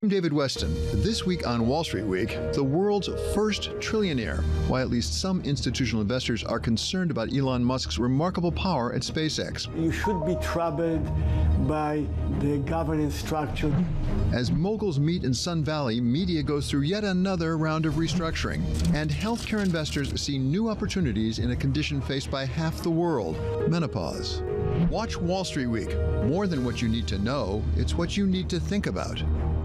I'm David Weston. This week on Wall Street Week, the world's first trillionaire. Why at least some institutional investors are concerned about Elon Musk's remarkable power at SpaceX. You should be troubled by the governance structure. As moguls meet in Sun Valley, media goes through yet another round of restructuring. And healthcare investors see new opportunities in a condition faced by half the world, menopause. Watch Wall Street Week. More than what you need to know, it's what you need to think about.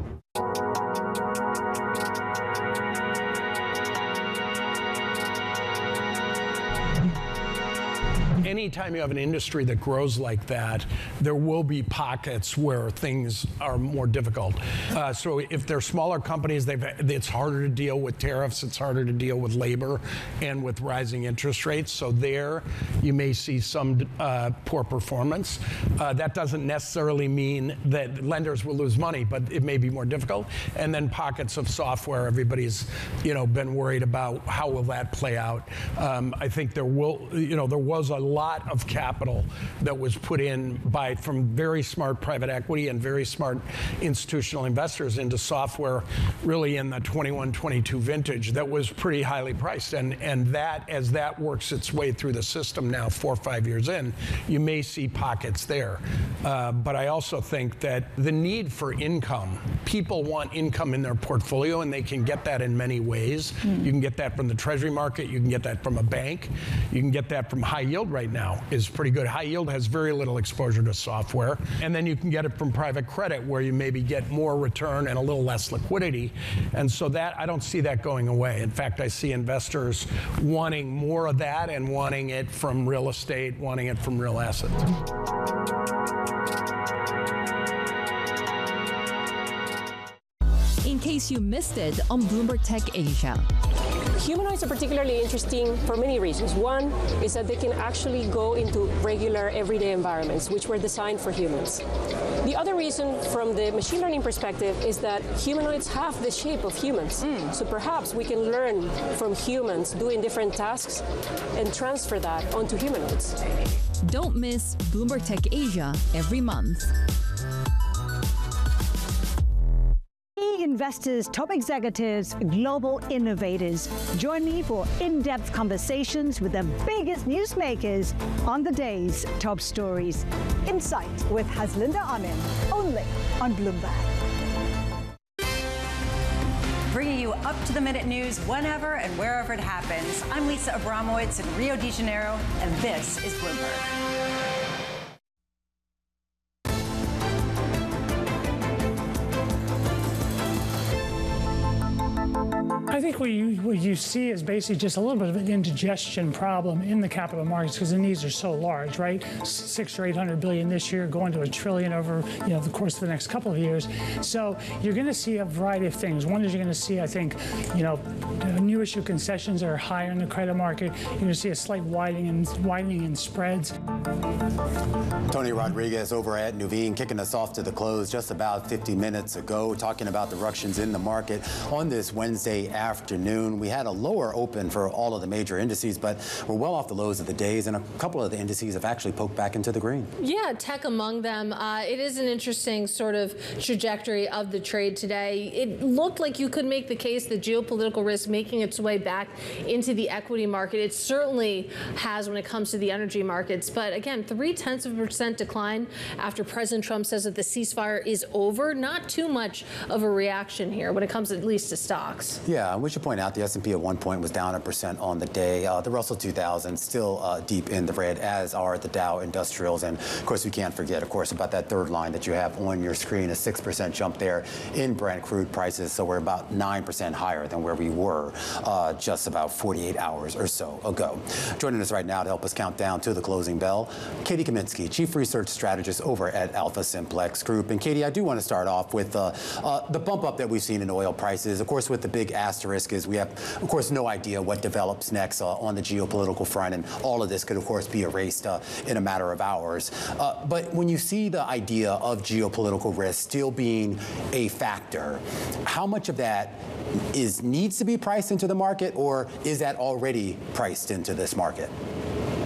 Anytime you have an industry that grows like that, there will be pockets where things are more difficult. So if they're smaller companies, it's harder to deal with tariffs, it's harder to deal with labor and with rising interest rates. So there you may see some poor performance. That doesn't necessarily mean that lenders will lose money, but it may be more difficult. And then pockets of software, everybody's been worried about how will that play out. I think there was a lot of capital that was put in from very smart private equity and very smart institutional investors into software really in the 21-22 vintage that was pretty highly priced. And that, as that works its way through the system now 4 or 5 years in, you may see pockets there. But I also think that the need for income, people want income in their portfolio, and they can get that in many ways. You can get that from the Treasury market, you can get that from a bank, you can get that from high yield right now is pretty good. High yield has very little exposure to software. And then you can get it from private credit where you maybe get more return and a little less liquidity. And so that, I don't see that going away. In fact, I see investors wanting more of that and wanting it from real estate, wanting it from real assets. In case you missed it on Bloomberg Tech Asia. Humanoids are particularly interesting for many reasons. One is that they can actually go into regular everyday environments, which were designed for humans. The other reason from the machine learning perspective is that humanoids have the shape of humans. So perhaps we can learn from humans doing different tasks and transfer that onto humanoids. Don't miss Bloomberg Tech Asia every month. Investors, top executives, global innovators. Join me for in-depth conversations with the biggest newsmakers on the day's top stories. Insight with Haslinda Amin, only on Bloomberg. Bringing you up-to-the-minute news whenever and wherever it happens. I'm Lisa Abramowitz in Rio de Janeiro, and this is Bloomberg. I think what you see is basically just a little bit of an indigestion problem in the capital markets because the needs are so large, right? 600 or 800 billion this year, going to $1 trillion over the course of the next couple of years. So you're going to see a variety of things. One is you're going to see, I think, new issue concessions are higher in the credit market. You're going to see a slight widening in spreads. Tony Rodriguez over at Nuveen kicking us off to the close just about 50 minutes ago, talking about the ructions in the market on this Wednesday afternoon. We had a lower open for all of the major indices, but we're well off the lows of the days, and a couple of the indices have actually poked back into the green. Yeah, tech among them. It is an interesting sort of trajectory of the trade today. It looked like you could make the case that geopolitical risk making its way back into the equity market. It certainly has when it comes to the energy markets. But again, 0.3% decline after President Trump says that the ceasefire is over. Not too much of a reaction here when it comes at least to stocks. Yeah, we should point out the S&P at one point was down 1% on the day. The Russell 2000 still deep in the red, as are the Dow Industrials. And of course, we can't forget, of course, about that third line that you have on your screen, a 6% jump there in Brent crude prices. So we're about 9% higher than where we were just about 48 hours or so ago. Joining us right now to help us count down to the closing bell, Katie Kaminsky, Chief Research Strategist over at Alpha Simplex Group. And Katie, I do want to start off with the bump up that we've seen in oil prices. Of course, with the big asterisk is we have, of course, no idea what develops next on the geopolitical front, and all of this could, of course, be erased in a matter of hours. But when you see the idea of geopolitical risk still being a factor, how much of that needs to be priced into the market, or is that already priced into this market?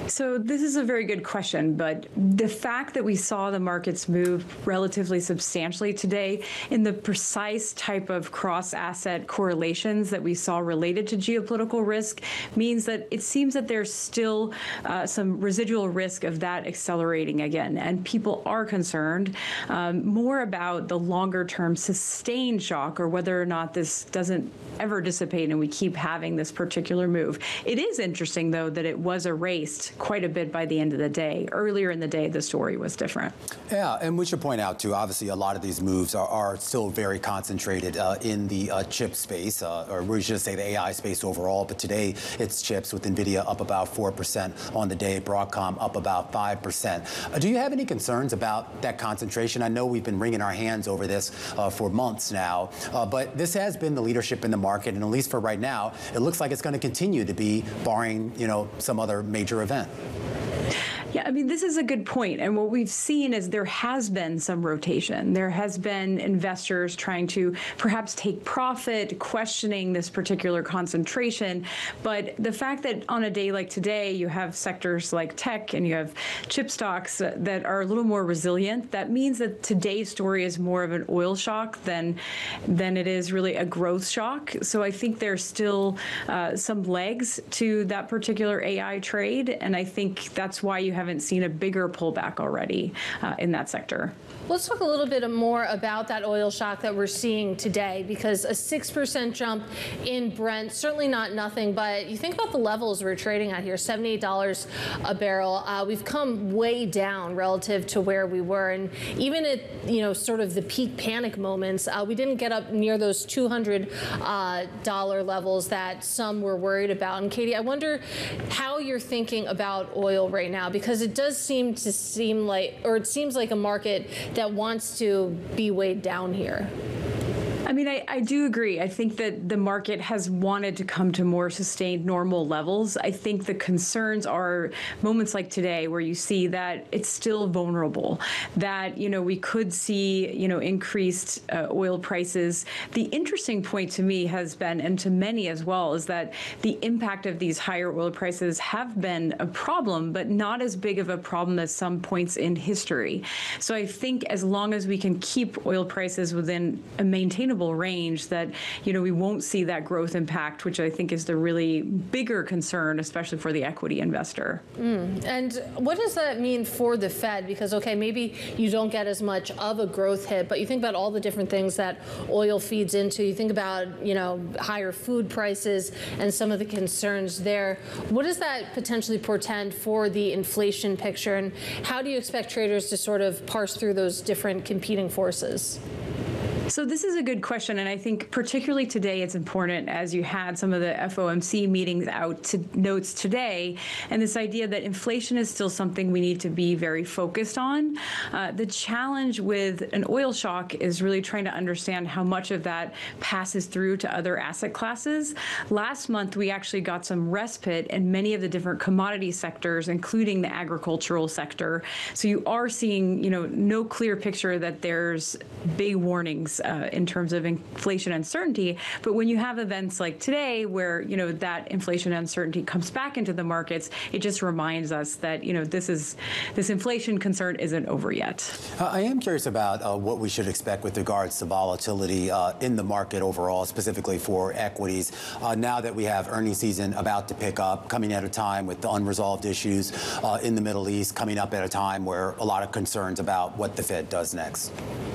So this is a very good question, but the fact that we saw the markets move relatively substantially today in the precise type of cross-asset correlations that we saw related to geopolitical risk means that it seems that there's still some residual risk of that accelerating again. And people are concerned more about the longer-term sustained shock or whether or not this doesn't ever dissipate and we keep having this particular move. It is interesting, though, that it was erased quite a bit by the end of the day. Earlier in the day, the story was different. Yeah, and we should point out, too, obviously a lot of these moves are still very concentrated in the chip space, or we should say the AI space overall. But today, it's chips with NVIDIA up about 4% on the day, Broadcom up about 5%. Do you have any concerns about that concentration? I know we've been wringing our hands over this for months now, but this has been the leadership in the market, and at least for right now, it looks like it's going to continue to be, barring, some other major event. Yeah, I mean, this is a good point. And what we've seen is there has been some rotation. There has been investors trying to perhaps take profit, questioning this particular concentration. But the fact that on a day like today, you have sectors like tech and you have chip stocks that are a little more resilient, that means that today's story is more of an oil shock than it is really a growth shock. So I think there's still some legs to that particular AI trade. And I think that's why you haven't seen a bigger pullback already in that sector. Let's talk a little bit more about that oil shock that we're seeing today, because a 6% jump in Brent, certainly not nothing, but you think about the levels we're trading at here, $78 a barrel. We've come way down relative to where we were. And even at, sort of the peak panic moments, we didn't get up near those $200 levels that some were worried about. And Katie, I wonder how you're thinking about oil right now, because it does seem like a market that wants to be weighed down here. I mean, I do agree. I think that the market has wanted to come to more sustained normal levels. I think the concerns are moments like today where you see that it's still vulnerable, that, we could see, increased oil prices. The interesting point to me has been, and to many as well, is that the impact of these higher oil prices have been a problem, but not as big of a problem as some points in history. So I think as long as we can keep oil prices within a maintainable range, that we won't see that growth impact, which I think is the really bigger concern, especially for the equity investor. And what does that mean for the Fed? Because maybe you don't get as much of a growth hit, but you think about all the different things that oil feeds into. You think about higher food prices and some of the concerns there. What does that potentially portend for the inflation picture, and how do you expect traders to sort of parse through those different competing forces? So this is a good question, and I think particularly today it's important, as you had some of the FOMC meetings out to notes today, and this idea that inflation is still something we need to be very focused on. The challenge with an oil shock is really trying to understand how much of that passes through to other asset classes. Last month, we actually got some respite in many of the different commodity sectors, including the agricultural sector. So you are seeing, no clear picture that there's big warnings in terms of inflation uncertainty. But when you have events like today where, that inflation uncertainty comes back into the markets, it just reminds us that, this inflation concern isn't over yet. I am curious about what we should expect with regards to volatility in the market overall, specifically for equities. Now that we have earnings season about to pick up, coming at a time with the unresolved issues in the Middle East, coming up at a time where a lot of concerns about what the Fed does next.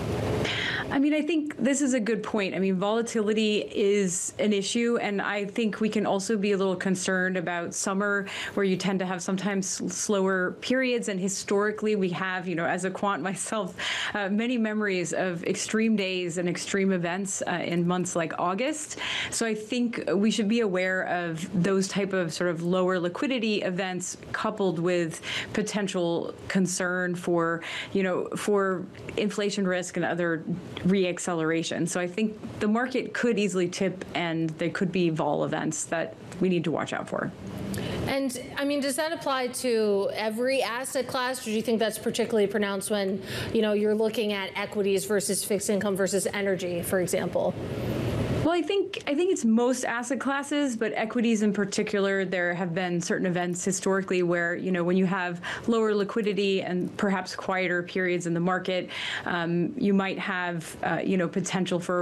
I mean, I think this is a good point. I mean, volatility is an issue, and I think we can also be a little concerned about summer, where you tend to have sometimes slower periods. And historically, we have, as a quant myself, many memories of extreme days and extreme events in months like August. So I think we should be aware of those type of sort of lower liquidity events, coupled with potential concern for, for inflation risk and other reacceleration. So I think the market could easily tip, and there could be vol events that we need to watch out for. And I mean, does that apply to every asset class, or do you think that's particularly pronounced when, you're looking at equities versus fixed income versus energy, for example? Well, I think it's most asset classes, but equities in particular. There have been certain events historically where, when you have lower liquidity and perhaps quieter periods in the market, you might have, potential for